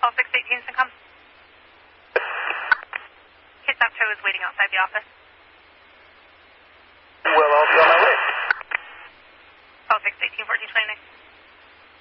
Call 618 and come. Kidnap tow is waiting outside the office.